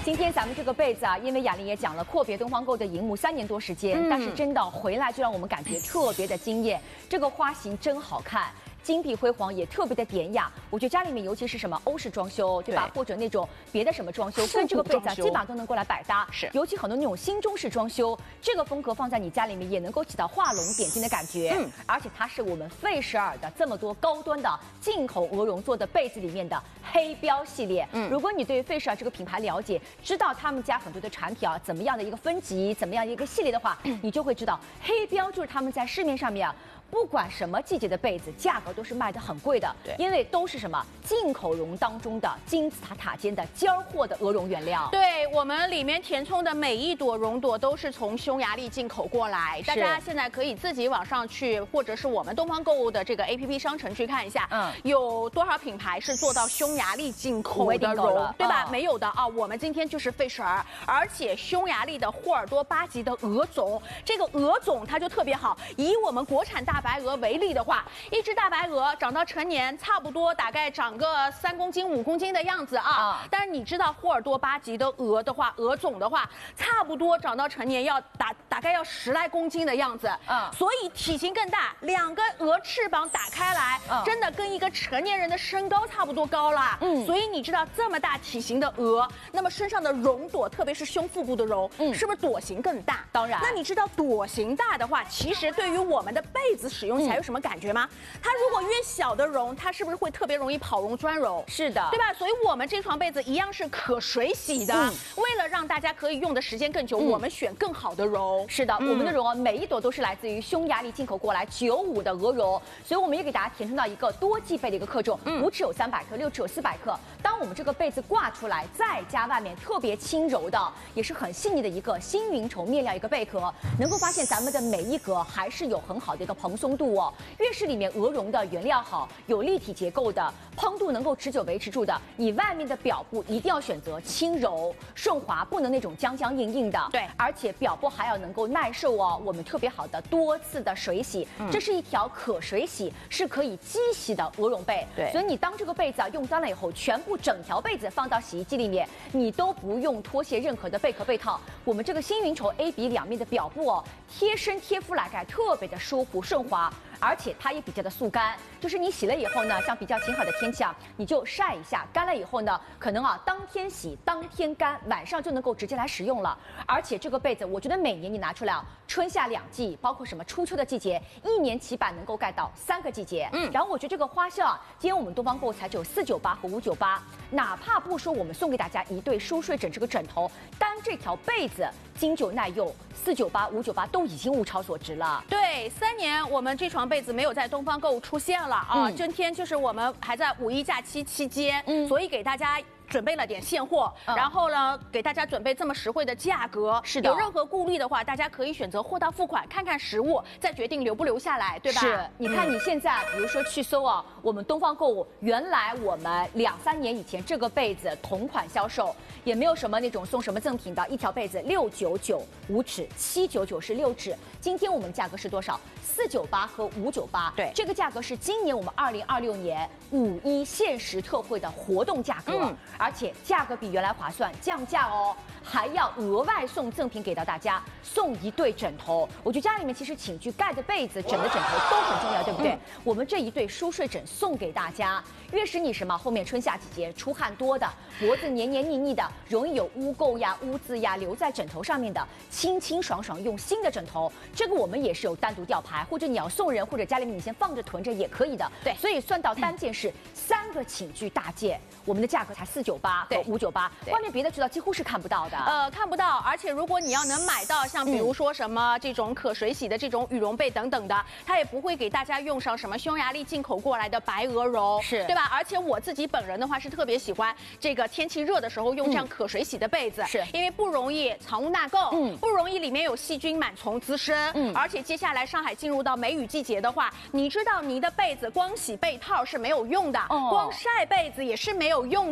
今天咱们这个被子啊，因为雅玲也讲了，阔别东方购的荧幕3年多时间，但是真的回来就让我们感觉特别的惊艳，这个花型真好看。 金碧辉煌也特别的典雅，我觉得家里面尤其是什么欧式装修，对吧？或者那种别的什么装修，跟这个被子啊基本上都能过来百搭。 是， 尤其很多那种新中式装修，这个风格放在你家里面也能够起到画龙点睛的感觉。而且它是我们费舍尔的这么多高端的进口鹅绒做的被子里面的黑标系列。如果你对费舍尔这个品牌了解，知道他们家很多的产品啊怎么样的一个分级，怎么样的一个系列的话，你就会知道黑标就是他们在市面上面啊。 不管什么季节的被子，价格都是卖的很贵的，对，因为都是什么进口绒当中的金字塔尖的尖货的鹅绒原料。 对，我们里面填充的每一朵绒朵都是从匈牙利进口过来，大家现在可以自己网上去，或者是我们东方购物的这个 APP 商城去看一下，有多少品牌是做到匈牙利进口的绒，对吧？没有的啊，我们今天就是费舍尔，而且匈牙利的霍尔多巴级的鹅种，这个鹅种它就特别好，以我们国产大白鹅为例的话，一只大白鹅长到成年，差不多大概长个3公斤、5公斤的样子啊。但是你知道霍尔多巴级的鹅的话，鹅种的话，差不多长到成年要大概要10来公斤的样子。所以体型更大，2个鹅翅膀打开来，真的跟一个成年人的身高差不多高了。所以你知道这么大体型的鹅，那么身上的绒朵，特别是胸腹部的绒，是不是朵型更大？ 当然。 那你知道朵型大的话，其实对于我们的被子使用起来有什么感觉吗？它如果越小的绒，它是不是会特别容易跑绒钻绒？ 是的， 对吧？所以我们这床被子一样是可水洗的。为了让大家可以用的时间更久，我们选更好的绒。 是的，我们的绒啊，每一朵都是来自于匈牙利进口过来95的鹅绒，所以我们也给大家填充到一个多季被的一个克重，5尺有300克，6尺有400克。当我们这个被子挂出来，再加外面特别轻柔的，也是很细腻的一个星云绸面料一个贝壳，能够发现咱们的每一格还是有很好的一个蓬松度哦。越是里面鹅绒的原料好，有立体结构的，蓬度能够持久维持住的，你外面的表布一定要选择轻柔顺滑，不能那种僵僵硬硬的。 对， 而且表布还要能够耐受哦。我们特别好的多次的水洗，这是一条可水洗，是可以机洗的鹅绒被。 对， 所以你当这个被子啊用脏了以后，全部整条被子放到洗衣机里面，你都不用脱卸任何的贝壳被套。我们这个星云绸 A B 两面的表布哦，贴身贴敷来盖特别的舒服顺滑。而且它也比较的速干，就是你洗了以后呢，像比较晴好的天气啊，你就晒一下，干了以后呢，可能啊当天洗当天干，晚上就能够直接来使用了。而且这个被子，我觉得每年你拿出来啊，春夏2季，包括什么初秋的季节，1年起版能够盖到3个季节。然后我觉得这个花销啊，今天我们东方购才只有498和598，哪怕不说我们送给大家一对舒睡枕这个枕头，单这条被子经久耐用，498、598都已经物超所值了。 对，3年我们这床被子没有在东方购物出现了啊，今天就是我们还在5一假期期间，所以给大家准备了点现货，然后呢，给大家准备这么实惠的价格。 是的， 有任何顾虑的话，大家可以选择货到付款，看看实物，再决定留不留下来，对吧？ 是，你看你现在，比如说去搜啊，我们东方购物，原来我们2、3年以前这个被子同款销售，也没有什么那种送什么赠品的，一条被子699 5尺，799是6尺。今天我们价格是多少？498和598。对，这个价格是今年我们2026年5一限时特惠的活动价格。而且价格比原来划算，降价哦，还要额外送赠品给到大家，送一对枕头。我觉得家里面其实寝具盖的被子、枕的枕头都很重要，对不对？我们这一对舒睡枕送给大家，越是你什么后面春夏季节出汗多的，脖子黏黏腻腻的，容易有污垢呀、污渍呀留在枕头上面的，清清爽爽用新的枕头，这个我们也是有单独吊牌，或者你要送人，或者家里面你先放着囤着也可以的。对，所以算到单件是3个寝具大件，我们的价格才498和598，外面别的渠道几乎是看不到的。 看不到。而且如果你要能买到像比如说什么这种可水洗的这种羽绒被等等的，它也不会给大家用上什么匈牙利进口过来的白鹅绒，是对吧？而且我自己本人的话是特别喜欢这个天气热的时候用这样可水洗的被子，是因为不容易藏污纳垢，不容易里面有细菌螨虫滋生，而且接下来上海进入到梅雨季节的话，你知道你的被子光洗被套是没有用的，光晒被子也是没有用的。是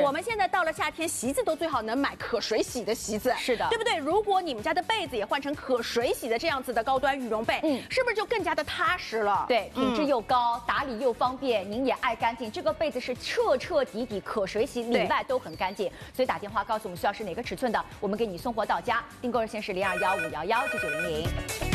我们现在到了夏天，席子都最好能买可水洗的席子， 是的， 对不对？如果你们家的被子也换成可水洗的这样子的高端羽绒被，是不是就更加的踏实了？ 对，品质又高，打理又方便，您也爱干净。这个被子是彻彻底底可水洗，里外都很干净。所以打电话告诉我们需要是哪个尺寸的，我们给你送货到家。订购热线是0215119900。